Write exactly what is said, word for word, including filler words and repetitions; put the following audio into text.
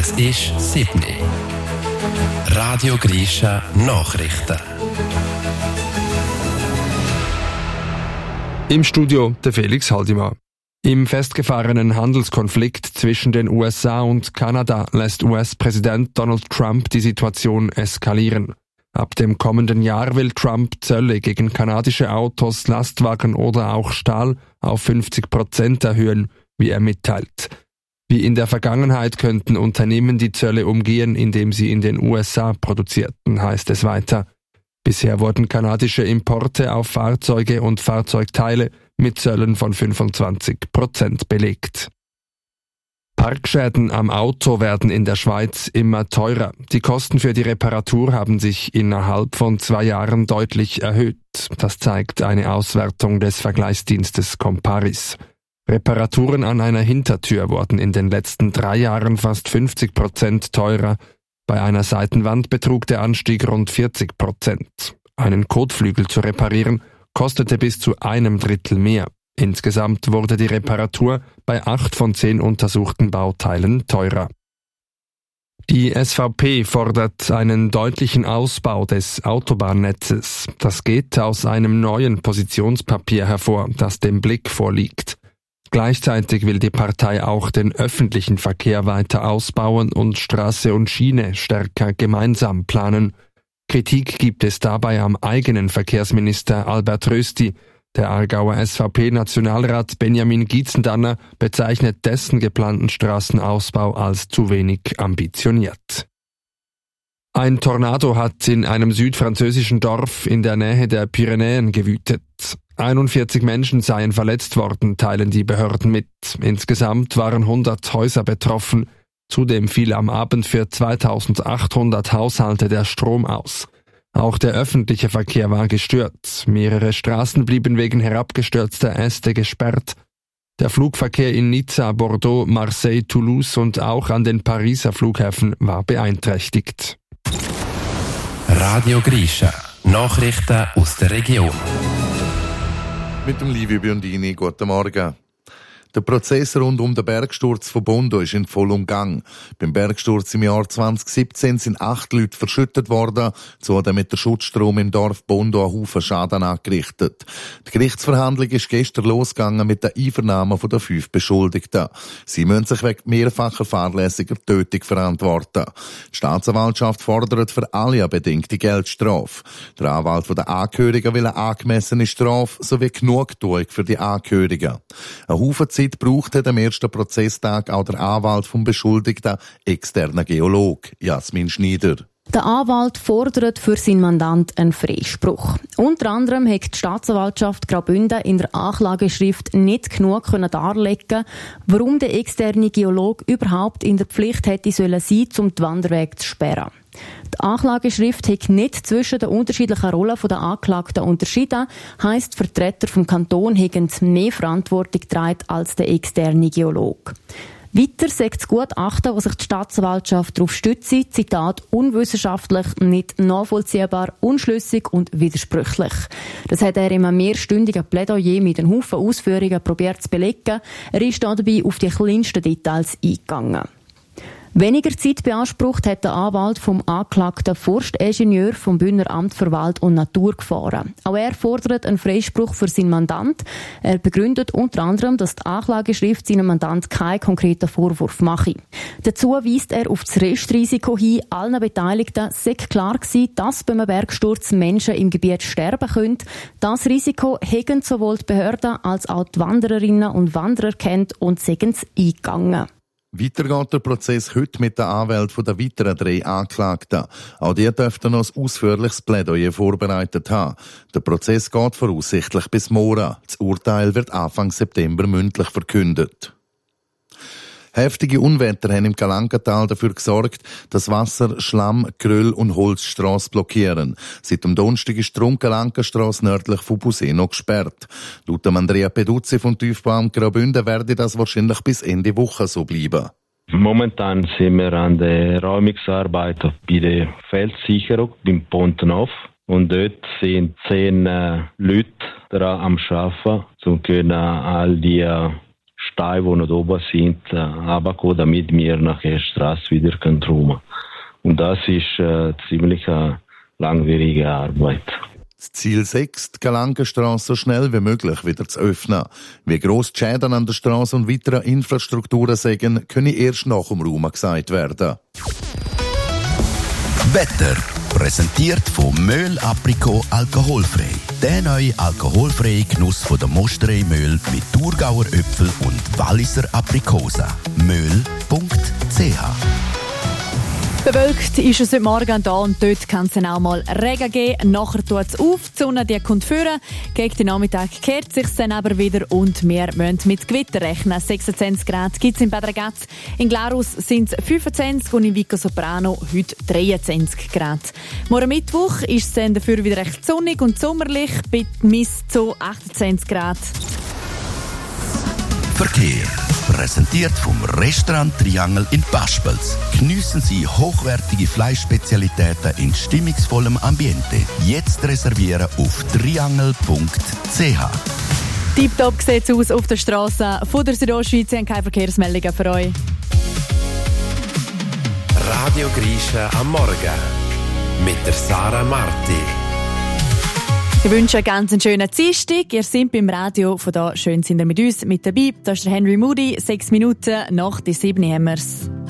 Es ist sieben Uhr. Radio Grisha Nachrichten. Im Studio der Felix Haldimann. Im festgefahrenen Handelskonflikt zwischen den U S A und Kanada lässt U S-Präsident Donald Trump die Situation eskalieren. Ab dem kommenden Jahr will Trump Zölle gegen kanadische Autos, Lastwagen oder auch Stahl auf fünfzig Prozent erhöhen, wie er mitteilt. Wie in der Vergangenheit könnten Unternehmen die Zölle umgehen, indem sie in den U S A produzierten, heißt es weiter. Bisher wurden kanadische Importe auf Fahrzeuge und Fahrzeugteile mit Zöllen von fünfundzwanzig Prozent belegt. Parkschäden am Auto werden in der Schweiz immer teurer. Die Kosten für die Reparatur haben sich innerhalb von zwei Jahren deutlich erhöht. Das zeigt eine Auswertung des Vergleichsdienstes Comparis. Reparaturen an einer Hintertür wurden in den letzten drei Jahren fast fünfzig Prozent teurer. Bei einer Seitenwand betrug der Anstieg rund vierzig Prozent. Einen Kotflügel zu reparieren kostete bis zu einem Drittel mehr. Insgesamt wurde die Reparatur bei acht von zehn untersuchten Bauteilen teurer. Die S V P fordert einen deutlichen Ausbau des Autobahnnetzes. Das geht aus einem neuen Positionspapier hervor, das dem Blick vorliegt. Gleichzeitig will die Partei auch den öffentlichen Verkehr weiter ausbauen und Straße und Schiene stärker gemeinsam planen. Kritik gibt es dabei am eigenen Verkehrsminister Albert Rösti. Der Aargauer S V P-Nationalrat Benjamin Gietzendanner bezeichnet dessen geplanten Straßenausbau als zu wenig ambitioniert. Ein Tornado hat in einem südfranzösischen Dorf in der Nähe der Pyrenäen gewütet. einundvierzig Menschen seien verletzt worden, teilen die Behörden mit. Insgesamt waren hundert Häuser betroffen. Zudem fiel am Abend für zweitausendachthundert Haushalte der Strom aus. Auch der öffentliche Verkehr war gestört. Mehrere Straßen blieben wegen herabgestürzter Äste gesperrt. Der Flugverkehr in Nizza, Bordeaux, Marseille, Toulouse und auch an den Pariser Flughäfen war beeinträchtigt. Radio Grisha. Nachrichten aus der Region. Mit dem Livio Biondini, guten Morgen. Der Prozess rund um den Bergsturz von Bondo ist in vollem Gang. Beim Bergsturz im Jahr zwanzig siebzehn sind acht Leute verschüttet worden, zudem mit der Schutzstrom im Dorf Bondo einen Haufen Schaden angerichtet. Die Gerichtsverhandlung ist gestern losgegangen mit der Einvernahme der fünf Beschuldigten. Sie müssen sich wegen mehrfacher fahrlässiger Tötung verantworten. Die Staatsanwaltschaft fordert für alle eine bedingte Geldstrafe. Der Anwalt der Angehörigen will eine angemessene Strafe sowie Genugtuung für die Angehörigen. Ein Haufen Zeit braucht am ersten Prozesstag auch der Anwalt vom Beschuldigten, externer Geolog Jasmin Schneider. Der Anwalt fordert für seinen Mandant einen Freispruch. Unter anderem hat die Staatsanwaltschaft Graubünden in der Anklageschrift nicht genug darlegen, warum der externe Geolog überhaupt in der Pflicht hätte sollen sein, um die Wanderwege zu sperren. Die Anklageschrift hat nicht zwischen den unterschiedlichen Rollen der Anklagten unterschieden, heisst, Vertreter vom Kanton haben mehr Verantwortung getragen als der externe Geolog. Weiter sagt das Gutachten, das sich die Staatsanwaltschaft darauf stützt, Zitat, unwissenschaftlich, nicht nachvollziehbar, unschlüssig und widersprüchlich. Das hat er in einem mehrstündigen Plädoyer mit einem Haufen Ausführungen probiert zu belegen. Er ist dabei auf die kleinsten Details eingegangen. Weniger Zeit beansprucht hat der Anwalt vom angeklagten Forstingenieur vom Bündner Amt für Wald und Natur gefahren. Auch er fordert einen Freispruch für seinen Mandant. Er begründet unter anderem, dass die Anklageschrift seinem Mandant keinen konkreten Vorwurf mache. Dazu weist er auf das Restrisiko hin. Allen Beteiligten sei klar gewesen, dass beim Bergsturz Menschen im Gebiet sterben können. Das Risiko hätten sowohl die Behörden als auch die Wandererinnen und Wanderer kennt und seien es eingegangen. Weiter geht der Prozess heute mit der Anwälten der weiteren drei Anklagten. Auch die dürften noch ein ausführliches Plädoyer vorbereitet haben. Der Prozess geht voraussichtlich bis morgen. Das Urteil wird Anfang September mündlich verkündet. Heftige Unwetter haben im Galankental dafür gesorgt, dass Wasser, Schlamm, Geröll und Holzstrasse blockieren. Seit dem Donnerstag ist die Rundgalankenstrasse nördlich von Buseno gesperrt. Laut Andrea Peduzzi vom Tiefbauamt Graubünden werde das wahrscheinlich bis Ende Woche so bleiben. Momentan sind wir an der Räumungsarbeit bei der Feldsicherung beim Pontenhof. Und dort sind zehn äh, Leute daran am Arbeiten, um all die äh, Steine, die noch oben sind, äh, runterkommen, damit wir nachher die Straße wieder rum können. Und das ist äh, ziemlich eine langwierige Arbeit. Das Ziel sechs, die Galangenstrasse so schnell wie möglich wieder zu öffnen. Wie gross die Schäden an der Straße und weiteren Infrastrukturen sind, können erst nach dem Raum gesagt werden. Wetter. Präsentiert von Möhl Aprikot alkoholfrei. Der neue alkoholfreie Genuss von der Mosterei Möhl mit Thurgauer Äpfel und Walliser Aprikosen. möhl punkt c h. Bewölkt ist es heute Morgen da und dort kann es dann auch mal Regen geben. Nachher tut es auf, die Sonne die kommt führen. Gegen den Nachmittag kehrt es sich dann aber wieder und wir müssen mit Gewitter rechnen. sechsundzwanzig Grad gibt es in Bad Ragaz. In Glarus sind es fünfundzwanzig und in Vico Soprano heute dreiundzwanzig Grad. Morgen Mittwoch ist es dann dafür wieder recht sonnig und sommerlich bis zu achtundzwanzig Grad. Verkehr. Präsentiert vom Restaurant Triangel in Paspels. Geniessen Sie hochwertige Fleischspezialitäten in stimmungsvollem Ambiente. Jetzt reservieren auf triangel punkt c h. Tipptopp sieht es aus auf der Straße von der Südostschweiz. Sie haben keine Verkehrsmeldungen für euch. Radio Grisha am Morgen mit der Sarah Marti. Ich wünsche einen ganz schönen Dienstag. Ihr seid beim Radio, von da schön sind ihr mit uns mit dabei. Da ist der Henry Moody, sechs Minuten nach die sieben haben wir's.